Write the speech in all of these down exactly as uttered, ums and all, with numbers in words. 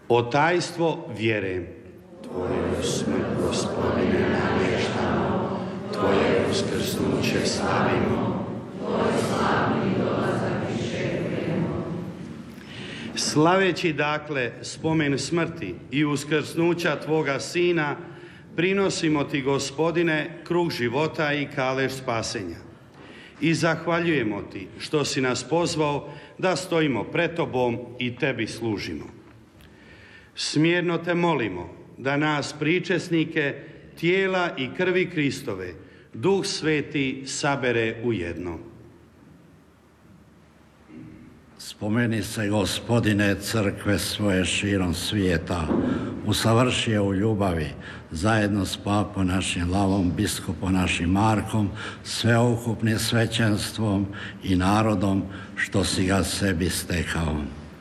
O tajstvo vjere. Tvoju smrt, Gospodine, navještamo, Tvoje uskrsnuće slavimo, Tvoj slavni dolazak iščekujemo. Slaveći dakle spomen smrti i uskrsnuća Tvoga Sina, prinosimo Ti, Gospodine, kruh života i kalež spasenja. I zahvaljujemo Ti što si nas pozvao da stojimo pred Tobom i Tebi služimo. Smjerno Te molimo da nas, pričesnike tijela i krvi Kristove, Duh Sveti sabere u jedno. Spomeni se, Gospodine, crkve svoje širom svijeta, usavrši je u ljubavi, zajedno s papom našim Lavom, biskupom našim Markom, sveukupnim svećenstvom i narodom što si ga sebi stekao.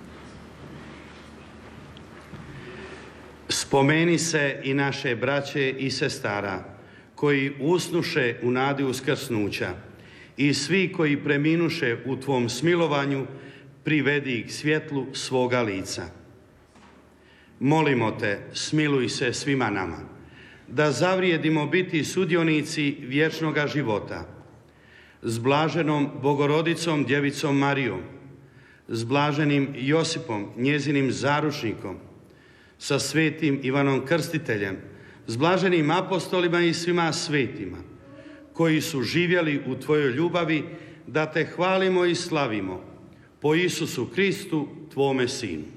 Spomeni se i naše braće i sestara, koji usnuše u nadi uskrsnuća, i svi koji preminuše u Tvom smilovanju, privedi ih svjetlu svoga lica. Molimo Te, smiluj se svima nama, da zavrijedimo biti sudionici vječnoga života, s blaženom Bogorodicom Djevicom Marijom, s blaženim Josipom, njezinim zaručnikom, sa svetim Ivanom Krstiteljem, s blaženim apostolima i svima svetima, koji su živjeli u Tvojoj ljubavi, da Te hvalimo i slavimo po Isusu Kristu, Tvome Sinu.